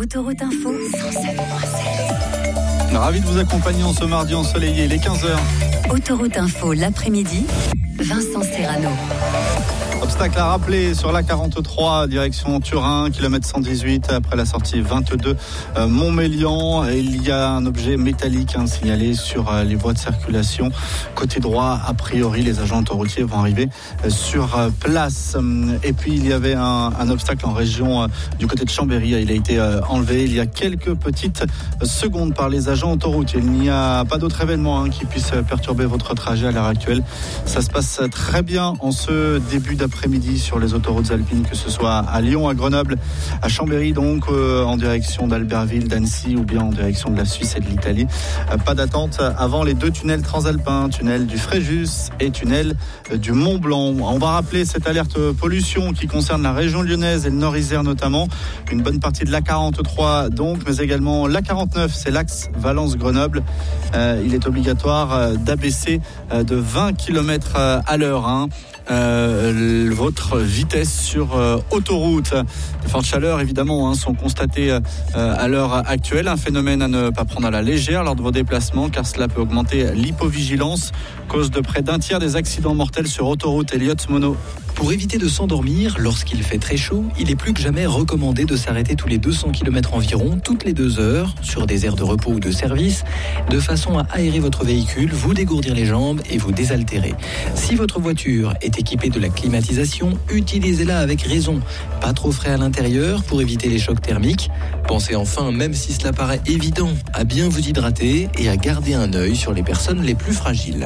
Autoroute Info 107.7. Ravi de vous accompagner en ce mardi ensoleillé, il est 15h. Autoroute Info l'après-midi, Vincent Serrano. Obstacle à rappeler sur la 43, direction Turin, kilomètre 118, après la sortie 22 Montmélian. Il y a un objet métallique signalé sur les voies de circulation. Côté droit, a priori, les agents autoroutiers vont arriver sur place. Et puis, il y avait un obstacle en région du côté de Chambéry. Il a été enlevé il y a quelques petites secondes par les agents autoroutiers. Il n'y a pas d'autre événement qui puisse perturber votre trajet à l'heure actuelle. Ça se passe très bien en ce début d'après-midi sur les autoroutes alpines, que ce soit à Lyon, à Grenoble, à Chambéry, donc en direction d'Albertville, d'Annecy ou bien en direction de la Suisse et de l'Italie. Pas d'attente avant les 2 tunnels transalpins, tunnel du Fréjus et tunnel du Mont Blanc. On va rappeler cette alerte pollution qui concerne la région lyonnaise et le Nord-Isère notamment, une bonne partie de l'A43 donc, mais également l'A49, c'est l'axe Valence-Grenoble. Il est obligatoire d'abaisser de 20 km à l'heure votre vitesse sur autoroute. Les fortes chaleurs évidemment sont constatées à l'heure actuelle, un phénomène à ne pas prendre à la légère lors de vos déplacements, car cela peut augmenter l'hypovigilance, cause de près d'un tiers des accidents mortels sur autoroute. Elliott Mono. Pour éviter de s'endormir lorsqu'il fait très chaud, il est plus que jamais recommandé de s'arrêter tous les 200 km environ, toutes les 2 heures, sur des aires de repos ou de service, de façon à aérer votre véhicule, vous dégourdir les jambes et vous désaltérer. Si votre voiture est équipée de la climatisation, utilisez-la avec raison. Pas trop frais à l'intérieur pour éviter les chocs thermiques. Pensez enfin, même si cela paraît évident, à bien vous hydrater et à garder un œil sur les personnes les plus fragiles.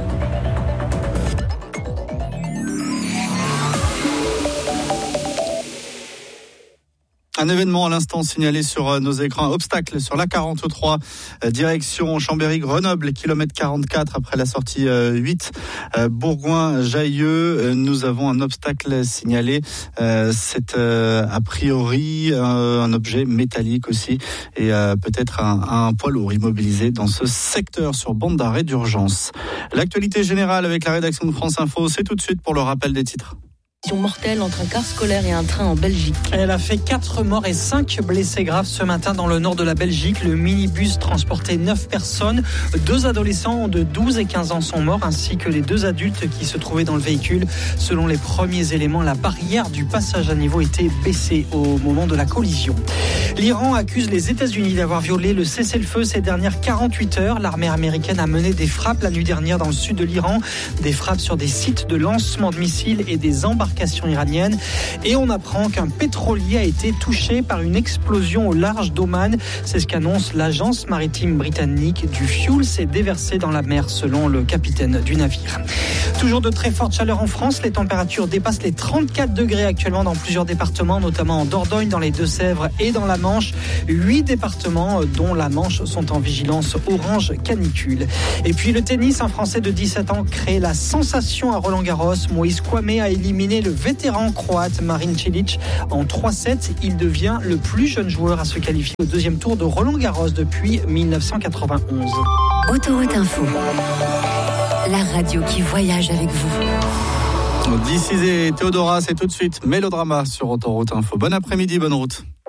Un événement à l'instant signalé sur nos écrans, obstacle sur la 43, direction Chambéry-Grenoble, kilomètre 44 après la sortie 8, Bourgoin-Jailleux. Nous avons un obstacle signalé, c'est a priori un objet métallique aussi et peut-être un poids lourd immobilisé dans ce secteur sur bande d'arrêt d'urgence. L'actualité générale avec la rédaction de France Info, c'est tout de suite pour le rappel des titres. Mortelle entre un car scolaire et un train en Belgique. Elle a fait 4 morts et 5 blessés graves ce matin dans le nord de la Belgique. Le minibus transportait 9 personnes. 2 adolescents de 12 et 15 ans sont morts, ainsi que les 2 adultes qui se trouvaient dans le véhicule. Selon les premiers éléments, la barrière du passage à niveau était baissée au moment de la collision. L'Iran accuse les États-Unis d'avoir violé le cessez-le-feu ces dernières 48 heures. L'armée américaine a mené des frappes la nuit dernière dans le sud de l'Iran. Des frappes sur des sites de lancement de missiles et des embarcations iranienne. Et on apprend qu'un pétrolier a été touché par une explosion au large d'Oman. C'est ce qu'annonce l'agence maritime britannique. Du fioul s'est déversé dans la mer selon le capitaine du navire. Toujours de très fortes chaleurs en France. Les températures dépassent les 34 degrés actuellement dans plusieurs départements, notamment en Dordogne, dans les Deux-Sèvres et dans la Manche. 8 départements, dont la Manche, sont en vigilance orange canicule. Et puis le tennis, un Français de 17 ans crée la sensation à Roland-Garros. Moïse Kouamé a éliminé le vétéran croate Marin Cilic en 3-7. Il devient le plus jeune joueur à se qualifier au 2e tour de Roland-Garros depuis 1991. Autoroute Info, la radio qui voyage avec vous. D'ici et Théodora, c'est tout de suite Mélodrama sur Autoroute Info. Bon après-midi, bonne route.